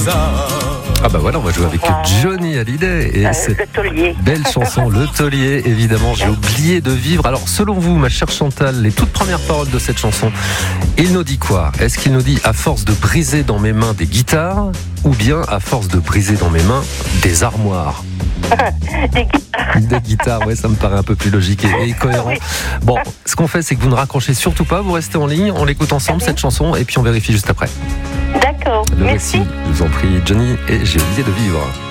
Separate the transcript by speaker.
Speaker 1: Ah bah voilà, on va jouer avec Johnny Hallyday et cette
Speaker 2: Le taulier.
Speaker 1: belle chanson, Le Taulier, évidemment, j'ai oublié de vivre. Alors selon vous, ma chère Chantal, les toutes premières paroles de cette chanson, il nous dit quoi ? Est-ce qu'il nous dit à force de briser dans mes mains des guitares ou bien à force de briser dans mes mains des armoires ? Des guitares, ouais, ça me paraît un peu plus logique et cohérent. Bon, ce qu'on fait, c'est que vous ne raccrochez surtout pas, vous restez en ligne, on l'écoute ensemble cette chanson et puis on vérifie juste après.
Speaker 2: D'accord.
Speaker 1: Le
Speaker 2: Merci.
Speaker 1: récit, je vous en prie, Johnny, et j'ai oublié de vivre.